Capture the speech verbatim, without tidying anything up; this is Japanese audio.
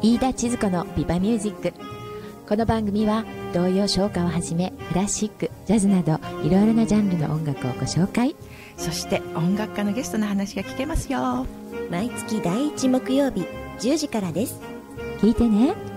飯田千鶴子のビバミュージック。この番組は童謡唱歌をはじめクラシック、ジャズなどいろいろなジャンルの音楽をご紹介。 そして音楽家のゲストの話が聞けますよ。 毎月だいいち木曜日じゅうじからです。 聞いてね。